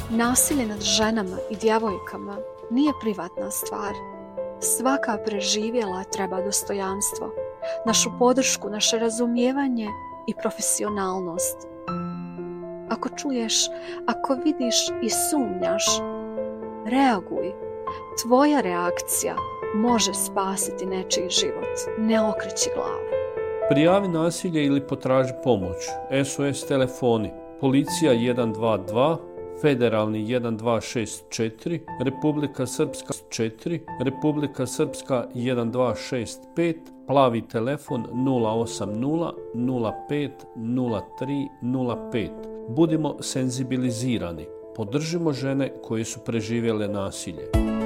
Nasilje nad ženama i djevojkama nije privatna stvar. Svaka preživjela treba dostojanstvo, našu podršku, naše razumijevanje i profesionalnost. Ako čuješ, ako vidiš i sumnjaš, reaguj. Tvoja reakcija može spasiti nečiji život. Ne okreći glavu. Prijavi nasilje ili potraži pomoć. SOS telefoni. Policija 122, Federalni 1264, Republika Srpska 4, Republika Srpska 1265, plavi telefon 080 05 03 05. Budimo senzibilizirani. Podržimo žene koje su preživjele nasilje.